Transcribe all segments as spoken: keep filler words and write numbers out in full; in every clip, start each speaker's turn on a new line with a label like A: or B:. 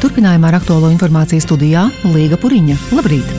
A: Turpinājumā ar aktuālo informāciju studijā Līga Puriņa. Labrīt!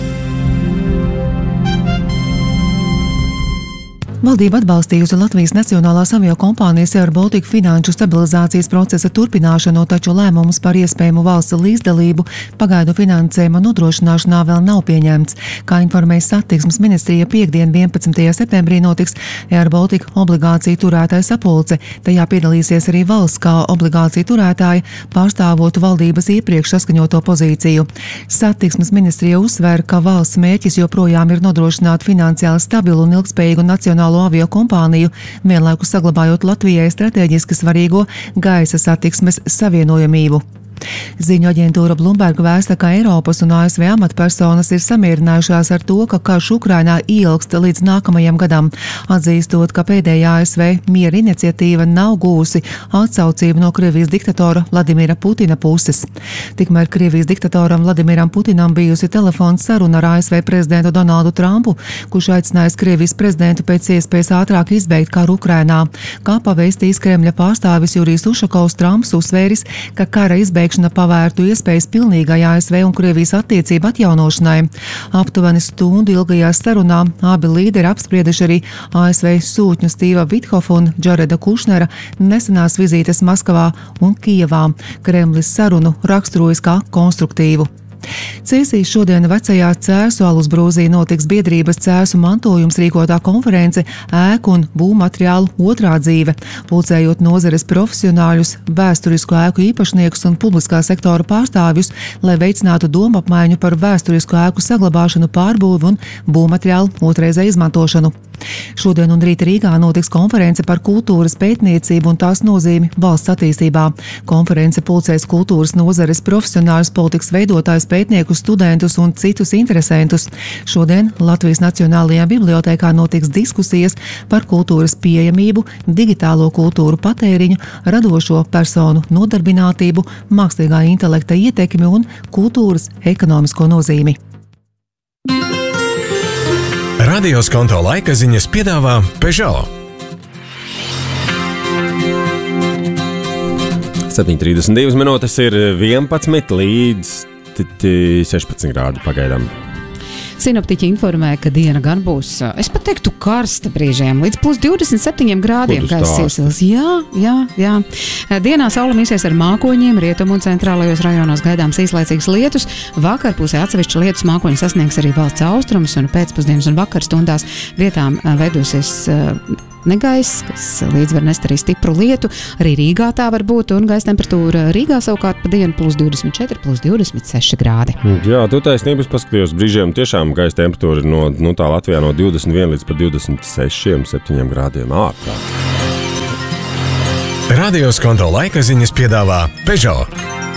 A: Valdība atbalstījusi Latvijas Nacionālās aviokompānijas Air Baltica finanšu stabilizācijas procesa turpināšanu, taču lēmums par iespējamu valsts līdzdalību pagaidu finansējuma nodrošināšanā vēl nav pieņemts. Kā informēja Satiksmes ministrija, piekdien vienpadsmitajā septembrī notiks Air Baltica obligāciju turētāja sapulce. Tajā piedalīsies arī valsts kā obligāciju turētāja, pārstāvot valdības iepriekš saskaņoto pozīciju. Satiksmes ministrija uzsver, ka valsts mērķis joprojām ir nodrošināt finansiāli stabilu un ilgspējīgu nacionālu avio kompāniju, vienlaikus saglabājot Latvijai strateģiski svarīgo gaisa satiksmes savienojamību. Ziņu aģentūra Bloomberg vēsta, ka Eiropas un A S V amatpersonas ir samierinājušās ar to, ka karš Ukrainā ilgst līdz nākamajam gadam, atzīstot, ka pēdējā A S V miera iniciatīva nav gūsi atsaucību no Krievijas diktatora Vladimira Putina puses. Tikmēr Krievijas diktatoram Vladimiram Putinam bijusi telefons saruna ar A S V prezidentu Donaldu Trumpu, kurš aicinājis Krievijas prezidentu pēc iespējas ātrāk izbeigt karu Ukrainā. Kā pavēstījis Kremļa pārstāvis Jurijs Ušakovs, Trumps uzsvēris, ka kara izbeigšana pavērtu iespējas pilnīgai A S V un Krievijas attiecību atjaunošanai. Aptuveni stundu ilgajā sarunā abi līderi apsprieduši arī A S V sūtņu Stīva Vithofa un Džareda Kušnera nesenās vizītes Maskavā un Kijevā. Kremlis sarunu raksturojas kā konstruktīvu. Cēsīs šodien vecajā Cēsu alusbrūzī notiks biedrības Cēsu mantojums rīkotā konference ēku un būvmateriālu otrā dzīve, pulcējot nozares profesionāļus, vēsturisko ēku īpašniekus un publiskā sektora pārstāvjus, lai veicinātu domu apmaiņu par vēsturisko ēku saglabāšanu, pārbūvi un būvmateriālu otrreizē izmantošanu. Šodien un rīt Rīgā notiks konference par kultūras pētniecību un tās nozīmi valsts attīstībā. Konference pulcēs kultūras nozares profesionāļus, politikas veidotājus, pētniekus, studentus un citus interesentus. Šodien Latvijas Nacionālajā bibliotēkā notiks diskusijas par kultūras pieejamību, digitālo kultūru patēriņu, radošo personu nodarbinātību, mākslīgā intelekta ietekmi un kultūras ekonomisko nozīmi.
B: Radio Skonto laika ziņas piedāvā Peugeot.
C: septiņi trīsdesmit divas minūtes ir vienpadsmit līdz sešpadsmit grādi pagaidām.
D: Sinoptiķi informē, ka diena gan būs, es pat teiktu, karsta brīžiem, līdz plus divdesmit septiņiem grādiem gaisa iesils. Jā, jā, jā. Dienā saule mīsies ar mākoņiem, rietumu un centrālajos rajonos gaidāms īslaicīgs lietus. Vakarpusē atsevišķi lietus mākoņi sasniegs arī valsts austrumus un pēcpusdienas un vakarstundās vietām veidosies negaiss, kas līdzvar nest arī stipru lietu. Arī Rīgā tā var būt, un gaisa temperatūra Rīgā savukārt pa dienu plus divdesmit četri, plus divdesmit seši grādi.
C: Jā, tu taisnības paskatījos brīžiem, tiešām gaisa temperatūra no, nu tā Latvijā no divdesmit viena līdz pat divdesmit sešiem, septiņiem grādiem ārprāt.
B: Radio Skonto laika ziņas piedāvā Peugeot.